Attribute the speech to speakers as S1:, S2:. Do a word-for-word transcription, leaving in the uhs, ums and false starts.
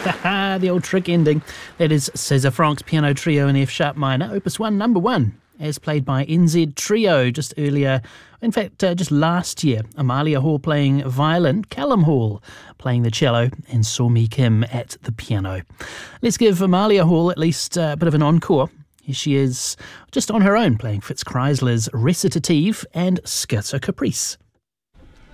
S1: Haha, the old trick ending. That is César Franck's piano trio in F sharp minor, opus one, number one, as played by N Z Trio just earlier. In fact, uh, just last year, Amalia Hall playing violin, Callum Hall playing the cello, and Somi Kim at the piano. Let's give Amalia Hall at least a bit of an encore. Here she is, just on her own, playing Fitz Kreisler's Recitative and Scherzo Caprice.